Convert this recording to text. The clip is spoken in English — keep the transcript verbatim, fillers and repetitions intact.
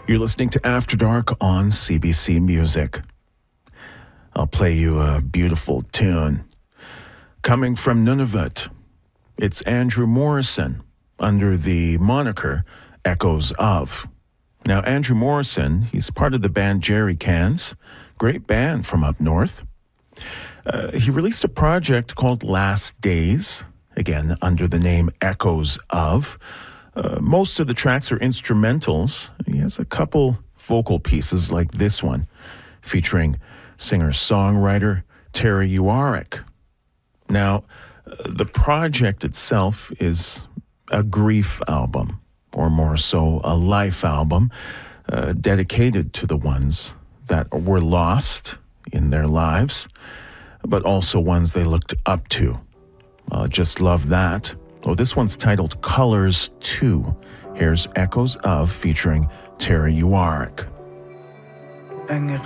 You're listening to After Dark on C B C Music. I'll play you a beautiful tune. Coming from Nunavut, it's Andrew Morrison under the moniker Echoes Of. Now, Andrew Morrison, he's part of the band Jerry Cans, great band from up north. Uh, he released a project called Last Days, again, under the name Echoes Of. Uh, most of the tracks are instrumentals. He has a couple vocal pieces like this one, featuring singer-songwriter Terry Uarick. Now, uh, the project itself is a grief album, or more so, a life album, uh, dedicated to the ones that were lost in their lives, but also ones they looked up to. Uh, just love that. Oh, this one's titled Colors two. Here's Echoes Of featuring Terry Uarick.